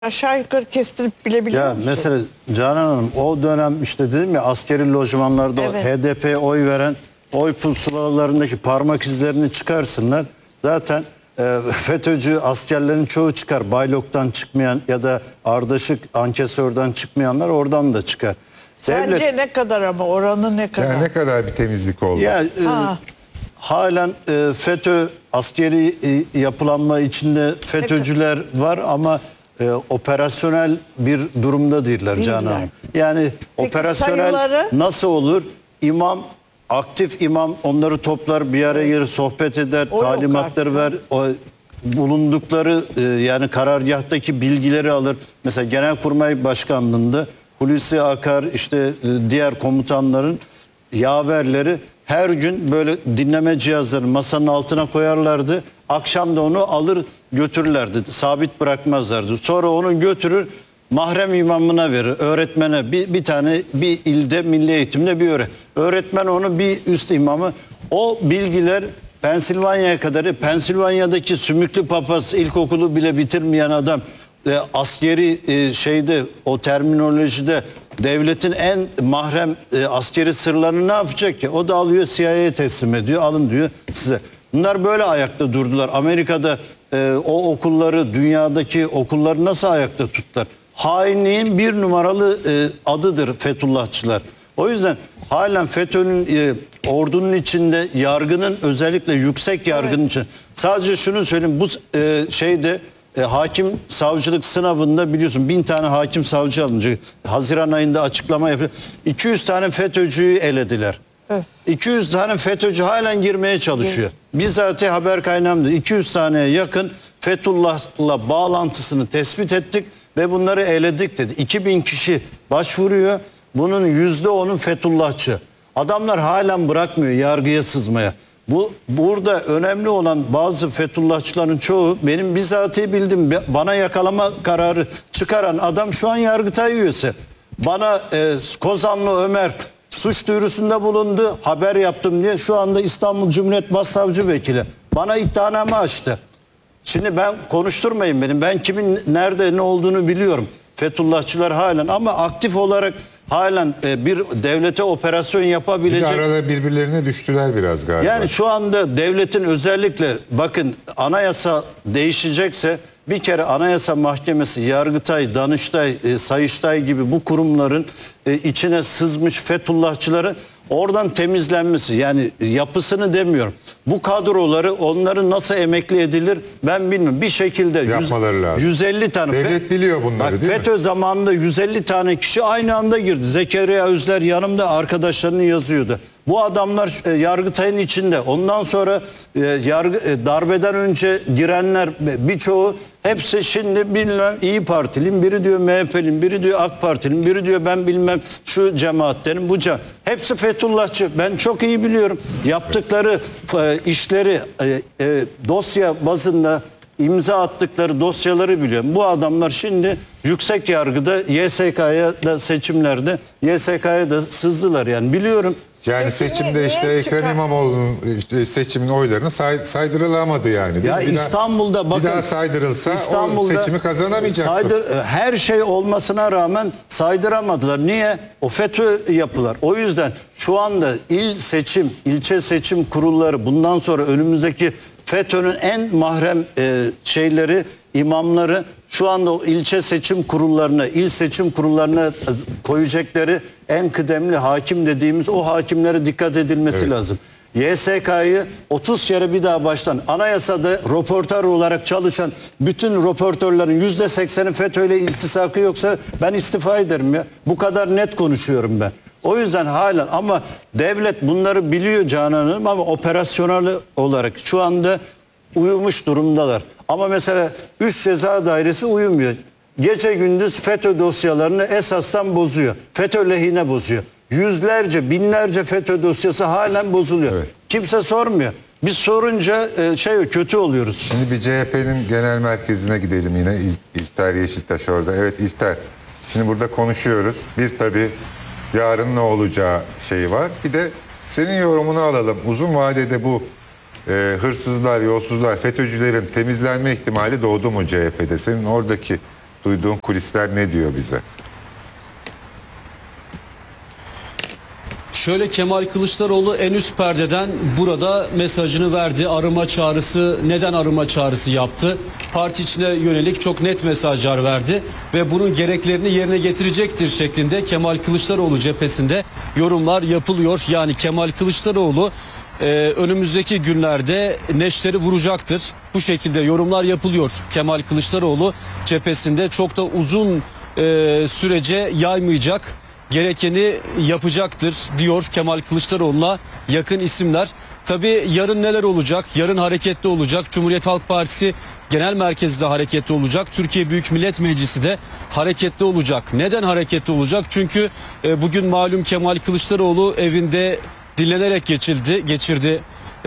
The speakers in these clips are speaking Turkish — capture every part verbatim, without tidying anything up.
Aşağı yukarı kestirip bilebiliyor Ya musun? mesela Canan Hanım o dönem işte dedim ya askeri lojmanlarda Evet. H D P'ye oy veren oy pusulalarındaki parmak izlerini çıkarsınlar. Zaten e, FETÖ'cü askerlerin çoğu çıkar. Baylok'tan çıkmayan ya da Ardaşık Ankesör'den çıkmayanlar oradan da çıkar. Sence Devlet, ne kadar ama oranı ne kadar? Yani ne kadar bir temizlik oldu? ya, e, Ha. halen e, FETÖ askeri e, yapılanma içinde FETÖ'cüler var ama e, operasyonel bir durumda değiller Değiller. Canan Hanım. Yani Peki operasyonel sayıları? nasıl olur? İmam, aktif imam onları toplar, bir araya gelir, sohbet eder, O yok talimatları artık. ver. O, bulundukları e, yani karargahtaki bilgileri alır. Mesela Genelkurmay Başkanlığı'nda Hulusi Akar işte e, diğer komutanların yaverleri her gün böyle dinleme cihazlarını masanın altına koyarlardı. Akşam da onu alır götürürlerdi. Sabit bırakmazlardı. Sonra onu götürür mahrem imamına verir. Öğretmene bir, bir tane bir ilde milli eğitimde bir öğret. Öğretmen onu bir üst imamı. O bilgiler Pensilvanya'ya kadar, Pensilvanya'daki sümüklü papaz ilkokulu bile bitirmeyen adam e, askeri e, şeyde o terminolojide devletin en mahrem e, askeri sırlarını ne yapacak ki? O da alıyor C I A'ya teslim ediyor. Alın diyor size. Bunlar böyle ayakta durdular. Amerika'da e, o okulları, dünyadaki okulları nasıl ayakta tuttular? Hainliğin bir numaralı e, adıdır Fethullahçılar. O yüzden halen FETÖ'nün e, ordunun içinde, yargının özellikle yüksek yargının evet. için. Sadece şunu söyleyeyim, bu e, şeyde e, hakim savcılık sınavında biliyorsun bin tane hakim savcı alınacak. Haziran ayında açıklama yapıyor. iki yüz tane FETÖ'cüyü elediler. Evet. iki yüz tane FETÖ'cü halen girmeye çalışıyor. Evet. Bizzat haber kaynağımdı. iki yüz taneye yakın Fethullah'la bağlantısını tespit ettik ve bunları eledik dedi. iki bin kişi başvuruyor. Bunun yüzde onu Fethullahçı. Adamlar halen bırakmıyor yargıya sızmaya. Bu burada önemli olan bazı Fethullahçıların çoğu benim bizatihi bildim. Bana yakalama kararı çıkaran adam şu an Yargıtay üyesi. Bana e, Kozanlı Ömer suç duyurusunda bulundu. Haber yaptım diye şu anda İstanbul Cumhuriyet Başsavcı Vekili. Bana iddianame açtı. Şimdi ben konuşturmayın benim. Ben kimin nerede ne olduğunu biliyorum. Fethullahçılar halen ama aktif olarak halen e, bir devlete operasyon yapabilecek. Bir de arada birbirlerine düştüler biraz galiba. Yani şu anda devletin özellikle bakın anayasa değişecekse bir kere Anayasa Mahkemesi, Yargıtay, Danıştay, e, Sayıştay gibi bu kurumların e, içine sızmış Fethullahçıları oradan temizlenmesi, yani yapısını demiyorum. Bu kadroları onların nasıl emekli edilir ben bilmiyorum. Bir şekilde yapmaları yüz, lazım. yüz elli tane devlet biliyor bunları bak, değil FETÖ mi? zamanında yüz elli tane kişi aynı anda girdi. Zekeriya Özler yanımda arkadaşlarını yazıyordu. Bu adamlar e, Yargıtay'ın içinde. Ondan sonra e, yargı e, darbeden önce girenler birçoğu hepsi şimdi bilmem İyi Partiliyim, biri diyor M H P'liyim, biri diyor AK Partiliyim, biri diyor ben bilmem şu cemaatlerin bu cemaat. Hepsi Fethullahçı. Ben çok iyi biliyorum. Yaptıkları e, işleri e, e, dosya bazında imza attıkları dosyaları biliyorum. Bu adamlar şimdi yüksek yargıda Y S K'ya da seçimlerde Y S K'ya da sızdılar yani biliyorum. Yani Peki seçimde niye işte Ekrem çıkar? İmamoğlu'nun işte seçimin oylarını say, saydırılamadı yani. Ya bir İstanbul'da daha, bakın bir daha saydırılsa İstanbul'da o seçimi kazanamayacaktı. saydır, her şey olmasına rağmen saydıramadılar. Niye? O FETÖ yapılar. O yüzden şu anda il seçim, ilçe seçim kurulları bundan sonra önümüzdeki FETÖ'nün en mahrem e, şeyleri, imamları şu anda o ilçe seçim kurullarına, il seçim kurullarına koyacakları en kıdemli hakim dediğimiz o hakimlere dikkat edilmesi evet. lazım. Y S K'yı otuz kere bir daha baştan anayasada röportör olarak çalışan bütün röportörlerin yüzde sekseni FETÖ'yle iltisakı yoksa ben istifa ederim ya. Bu kadar net konuşuyorum ben. O yüzden halen ama devlet bunları biliyor Canan Hanım ama operasyonel olarak şu anda uyumuş durumdalar. Ama mesela üç ceza dairesi uyumuyor. Gece gündüz FETÖ dosyalarını esastan bozuyor. FETÖ lehine bozuyor. Yüzlerce, binlerce FETÖ dosyası halen bozuluyor. Evet. Kimse sormuyor. Biz sorunca e, şey kötü oluyoruz. Şimdi bir C H P'nin genel merkezine gidelim yine. İl, İlter Yeşiltaş orada. Evet İlter. Şimdi burada konuşuyoruz. Bir tabii yarın ne olacağı şeyi var. Bir de senin yorumunu alalım. Uzun vadede bu e, hırsızlar, yolsuzlar, FETÖ'cülerin temizlenme ihtimali doğdu mu C H P'de? Senin oradaki duyduğun kulisler ne diyor bize? Şöyle, Kemal Kılıçdaroğlu en üst perdeden burada mesajını verdi. Arıma çağrısı, neden arıma çağrısı yaptı? Parti içine yönelik çok net mesajlar verdi ve bunun gereklerini yerine getirecektir şeklinde Kemal Kılıçdaroğlu cephesinde yorumlar yapılıyor. Yani Kemal Kılıçdaroğlu e, önümüzdeki günlerde neşteri vuracaktır. Bu şekilde yorumlar yapılıyor. Kemal Kılıçdaroğlu cephesinde çok da uzun e, sürece yaymayacak, gerekeni yapacaktır diyor Kemal Kılıçdaroğlu'na yakın isimler. Tabii yarın neler olacak? Yarın hareketli olacak. Cumhuriyet Halk Partisi Genel Merkezi de hareketli olacak. Türkiye Büyük Millet Meclisi de hareketli olacak. Neden hareketli olacak? Çünkü e, bugün malum Kemal Kılıçdaroğlu evinde dinlenerek geçildi, geçirdi. Ee,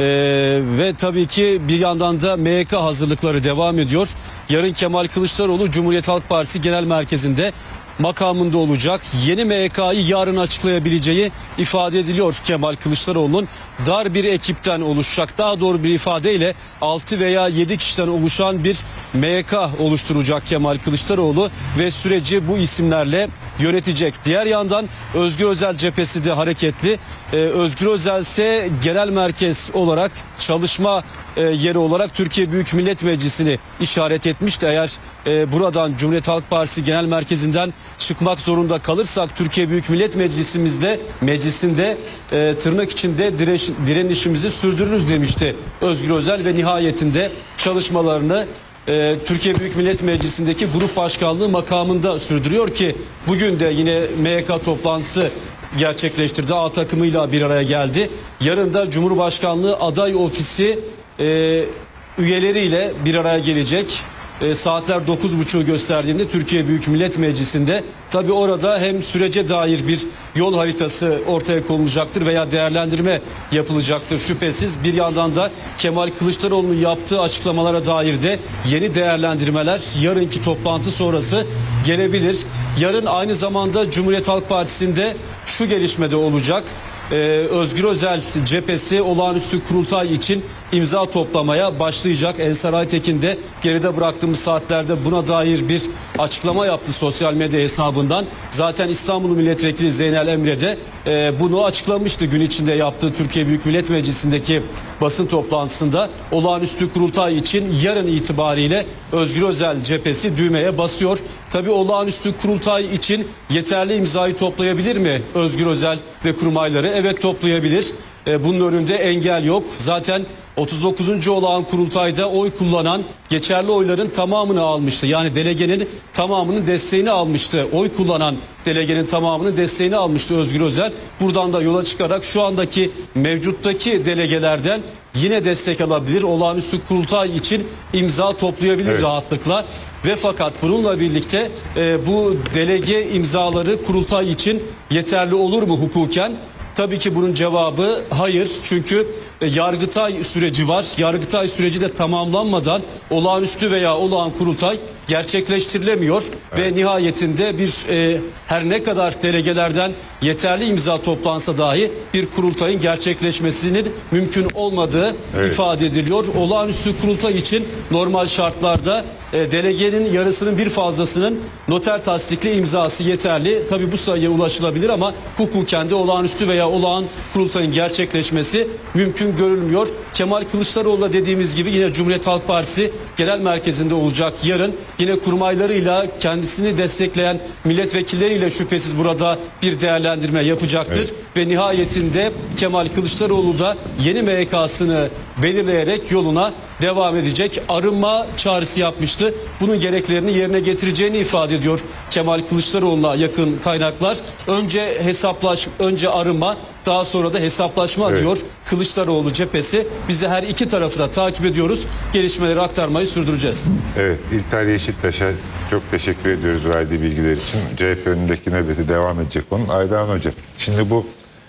ve tabii ki bir yandan da M Y K hazırlıkları devam ediyor. Yarın Kemal Kılıçdaroğlu Cumhuriyet Halk Partisi Genel Merkezi'nde makamında olacak. Yeni M Y K'yı yarın açıklayabileceği ifade ediliyor Kemal Kılıçdaroğlu'nun. Dar bir ekipten oluşacak. Daha doğru bir ifadeyle altı veya yedi kişiden oluşan bir M Y K oluşturacak Kemal Kılıçdaroğlu ve süreci bu isimlerle yönetecek. Diğer yandan Özgür Özel cephesi de hareketli. Ee, Özgür Özel ise genel merkez olarak, çalışma e, yeri olarak Türkiye Büyük Millet Meclisi'ni işaret etmişti. Eğer e, buradan Cumhuriyet Halk Partisi Genel Merkezi'nden çıkmak zorunda kalırsak Türkiye Büyük Millet Meclisimizde meclisinde e, tırnak içinde direş, direnişimizi sürdürürüz demişti Özgür Özel ve nihayetinde çalışmalarını e, Türkiye Büyük Millet Meclisi'ndeki grup başkanlığı makamında sürdürüyor ki bugün de yine M Y K toplantısı gerçekleştirdi. A takımıyla bir araya geldi. Yarın da Cumhurbaşkanlığı aday ofisi e, üyeleriyle bir araya gelecek. E, saatler dokuz buçuğu gösterdiğinde Türkiye Büyük Millet Meclisi'nde tabi orada hem sürece dair bir yol haritası ortaya konulacaktır veya değerlendirme yapılacaktır şüphesiz. Bir yandan da Kemal Kılıçdaroğlu'nun yaptığı açıklamalara dair de yeni değerlendirmeler yarınki toplantı sonrası gelebilir. Yarın aynı zamanda Cumhuriyet Halk Partisi'nde şu gelişmede olacak. Ee, Özgür Özel cephesi olağanüstü kurultay için imza toplamaya başlayacak. Ensar Aytekin de geride bıraktığımız saatlerde buna dair bir açıklama yaptı sosyal medya hesabından. Zaten İstanbul Milletvekili Zeynel Emre de e, bunu açıklamıştı gün içinde yaptığı Türkiye Büyük Millet Meclisi'ndeki basın toplantısında. Olağanüstü kurultay için yarın itibariyle Özgür Özel cephesi düğmeye basıyor. Tabii olağanüstü kurultay için yeterli imzayı toplayabilir mi Özgür Özel ve kurmayları? Evet, toplayabilir. Bunun önünde engel yok. Zaten otuz dokuzuncu olağan kurultayda oy kullanan geçerli oyların tamamını almıştı. Yani delegenin tamamının desteğini almıştı. Oy kullanan delegenin tamamının desteğini almıştı Özgür Özel. Buradan da yola çıkarak şu andaki mevcuttaki delegelerden yine destek alabilir. Olağanüstü kurultay için imza toplayabilir evet. rahatlıkla. Ve fakat bununla birlikte e, bu delege imzaları kurultay için yeterli olur mu hukuken? Tabii ki bunun cevabı hayır. Çünkü e, Yargıtay süreci var. Yargıtay süreci de tamamlanmadan olağanüstü veya olağan kurultay gerçekleştirilemiyor. Evet. Ve nihayetinde bir e, her ne kadar delegelerden yeterli imza toplansa dahi bir kurultayın gerçekleşmesinin mümkün olmadığı evet. ifade ediliyor. Olağanüstü kurultay için normal şartlarda e, delegenin yarısının bir fazlasının noter tasdikli imzası yeterli. Tabii bu sayıya ulaşılabilir ama hukuken de olağanüstü veya olağan kurultayın gerçekleşmesi mümkün görülmüyor. Kemal Kılıçdaroğlu dediğimiz gibi yine Cumhuriyet Halk Partisi Genel Merkezi'nde olacak yarın. Yine kurmaylarıyla, kendisini destekleyen milletvekilleriyle şüphesiz burada bir değerlendirme yapacaktır. Evet. Ve nihayetinde Kemal Kılıçdaroğlu da yeni M Y K'sını belirleyerek yoluna devam edecek. Arınma çağrısı yapmıştı. Bunun gereklerini yerine getireceğini ifade ediyor Kemal Kılıçdaroğlu'na yakın kaynaklar. Önce hesaplaş, önce arınma, daha sonra da hesaplaşma evet. diyor Kılıçdaroğlu cephesi. Biz de her iki tarafı da takip ediyoruz. Gelişmeleri aktarmayı sürdüreceğiz. Evet, İlter Yeşiltaş'a çok teşekkür ediyoruz verdiği bilgiler için. C H P önündeki nöbeti devam edecek onun. Aydan Hoca, şimdi bu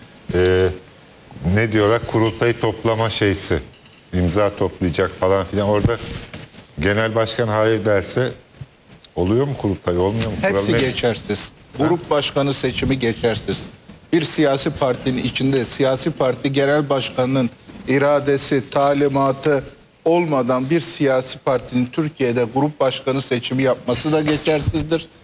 e, ne diyorlar, kurultayı toplama şeysi, imza toplayacak falan filan, orada genel başkan hayır derse oluyor mu kurultay, olmuyor mu? Hepsi Kural geçersiz. Ha? Grup başkanı seçimi geçersiz. Bir siyasi partinin içinde siyasi parti genel başkanının iradesi, talimatı olmadan bir siyasi partinin Türkiye'de grup başkanı seçimi yapması da geçersizdir.